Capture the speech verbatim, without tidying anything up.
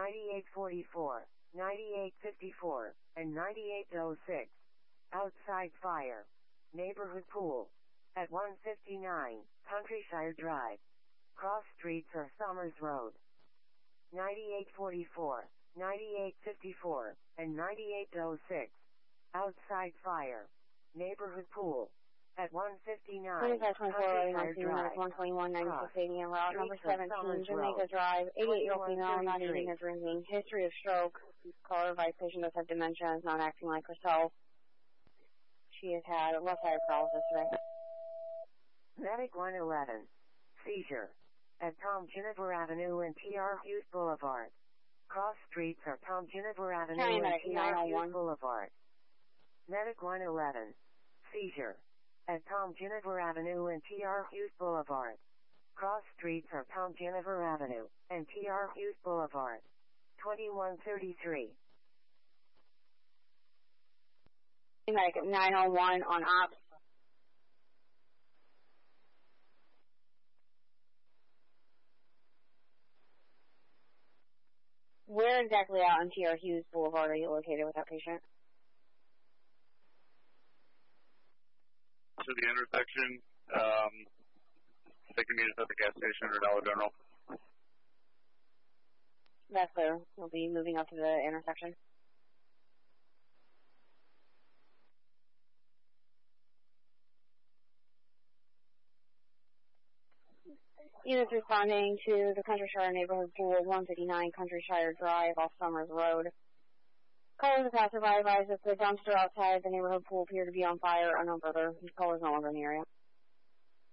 ninety-eight forty-four, ninety-eight fifty-four, and ninety-eight oh six. Outside fire. Neighborhood pool. At one fifty-nine, Countryside Drive. Cross streets or Summers Road. ninety-eight forty-four, ninety-eight fifty-four, and ninety-eight oh six. Outside fire. Neighborhood pool. At one fifty-nine, Countryside Drive. one twenty-one, ninety-six eighty en route. Number seventeen, Jamaica Drive. eighty-eight-year-old female, not eating or drinking. History of stroke. Caller advised patient does have dementia, is not acting like herself. She has had left side paralysis today. Medic one eleven. Seizure. At Tom Juniper Avenue and T R Hughes Boulevard. Cross streets are Tom Juniper Avenue County and Medic T R Hughes Boulevard. Medic one eleven. Seizure. At Tom Juniper Avenue and T R Hughes Boulevard. Cross streets are Tom Juniper Avenue and T R Hughes Boulevard. twenty-one thirty-three. Medic nine oh one on ops. Where exactly out on T R Hughes Boulevard are you located with that patient? To the intersection, um, taking meters at the gas station or Dollar General. That's clear. We'll be moving up to the intersection. Units responding to the Countryside neighborhood pool, one fifty-nine Countryside Drive off Summers Road. Callers of passerby advised that the dumpster outside the neighborhood pool appeared to be on fire or no further. Callers no longer in the area.